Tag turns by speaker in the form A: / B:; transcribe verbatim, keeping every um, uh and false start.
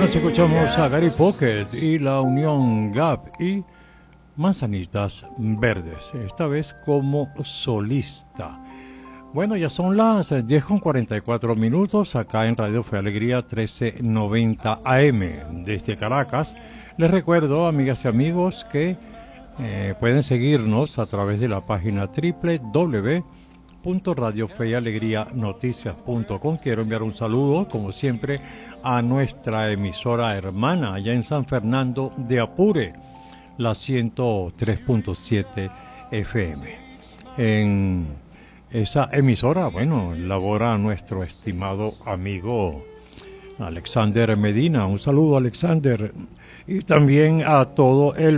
A: Apenas escuchamos a Gary Pocket y la Unión Gap y Manzanitas Verdes, esta vez como solista. Bueno, ya son las diez con cuarenta y cuatro minutos acá en Radio Fe Alegría trece noventa A M desde Caracas. Les recuerdo, amigas y amigos, que eh, pueden seguirnos a través de la página doble u doble u doble u punto radio fe y alegría noticias punto com. Quiero enviar un saludo, como siempre, a nuestra emisora hermana allá en San Fernando de Apure, la ciento tres punto siete F M. En esa emisora, bueno, labora nuestro estimado amigo Alexander Medina. Un saludo, Alexander, y también a todo el